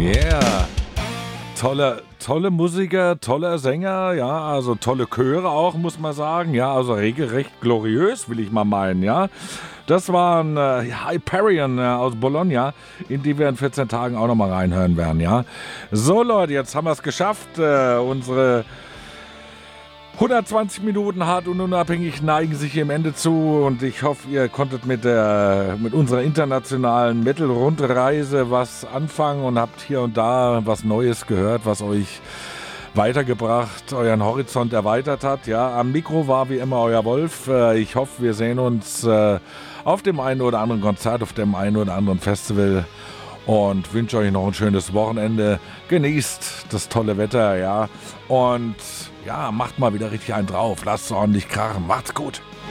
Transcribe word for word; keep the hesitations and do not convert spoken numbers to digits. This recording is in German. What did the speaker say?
Yeah. Tolle, tolle Musiker, toller Sänger, ja, also tolle Chöre auch, muss man sagen, ja, also regelrecht gloriös, will ich mal meinen, ja. Das waren äh, Hyperion äh, aus Bologna, in die wir in vierzehn Tagen auch nochmal reinhören werden, ja. So Leute, jetzt haben wir es geschafft, äh, unsere hundertzwanzig Minuten hart und unabhängig neigen sich hier im Ende zu und ich hoffe, ihr konntet mit der mit unserer internationalen Metal-Rundreise was anfangen und habt hier und da was Neues gehört, was euch weitergebracht, euren Horizont erweitert hat. Ja, am Mikro war wie immer euer Wolf. Ich hoffe, wir sehen uns auf dem einen oder anderen Konzert, auf dem einen oder anderen Festival und wünsche euch noch ein schönes Wochenende. Genießt das tolle Wetter, ja, und ja, macht mal wieder richtig einen drauf. Lasst es ordentlich krachen. Macht's gut.